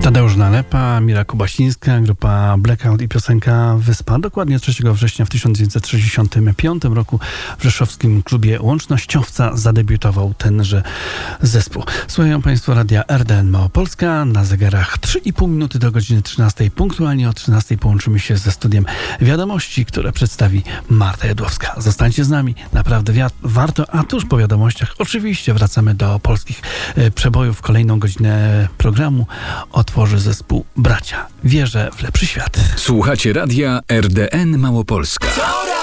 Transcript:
Tadeusz Nalepa, Mira Kubasińska, grupa Blackout i piosenka Wyspa. Dokładnie 3 września w 1965 roku w rzeszowskim klubie Łącznościowca zadebiutował tenże zespół. Słuchają Państwo radia RDN Małopolska. Na zegarach 3,5 minuty do godziny 13. Punktualnie o 13 połączymy się ze studiem Wiadomości, które przedstawi Marta Jedłowska. Zostańcie z nami, naprawdę warto, a tuż po wiadomościach oczywiście wracamy do polskich przebojów. Kolejną godzinę programu otworzy zespół Bracia. Wierzę w lepszy świat. Słuchacie radia RDN Małopolska.